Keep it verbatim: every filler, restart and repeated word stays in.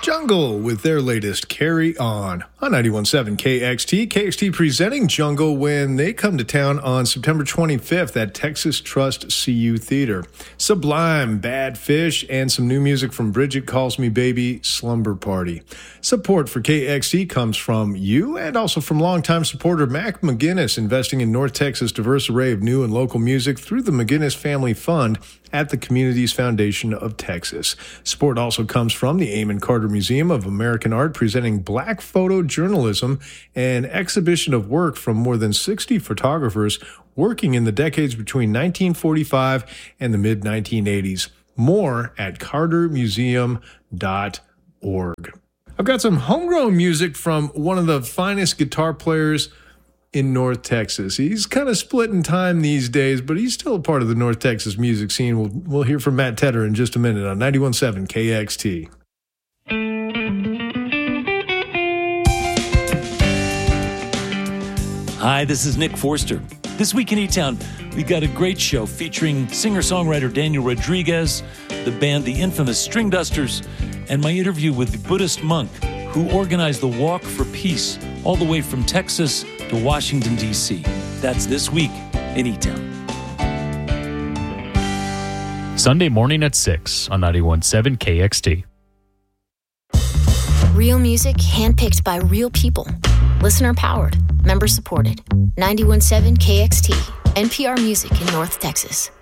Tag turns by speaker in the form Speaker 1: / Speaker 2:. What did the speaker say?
Speaker 1: Jungle with their latest Carry On on ninety-one point seven K X T. K X T presenting Jungle when they come to town on September twenty-fifth at Texas Trust C U Theater. Sublime, Bad Fish, and some new music from Bridget Calls Me Baby, Slumber Party. Support for K X T comes from you and also from longtime supporter Mac McGinnis, investing in North Texas' diverse array of new and local music through the McGinnis Family Fund at the Communities Foundation of Texas. Support also comes from the Amon Carter Museum of American Art, presenting Black Photojournalism, an exhibition of work from more than sixty photographers working in the decades between nineteen forty-five and the mid nineteen eighties. More at carter museum dot org. I've got some homegrown music from one of the finest guitar players in North Texas. He's kind of split in time these days, but he's still a part of the North Texas music scene. We'll, we'll hear from Matt Tedder in just a minute on ninety-one point seven K X T.
Speaker 2: Hi, this is Nick Forster. This week in E-Town, we got a great show featuring singer-songwriter Daniel Rodriguez, the band The Infamous String Dusters, and my interview with the Buddhist monk who organized the Walk for Peace all the way from Texas to Washington, D C. That's this week in E-Town.
Speaker 3: Sunday morning at six on ninety-one point seven K X T.
Speaker 4: Real music handpicked by real people. Listener powered. Member supported. ninety-one point seven K X T. N P R Music in North Texas.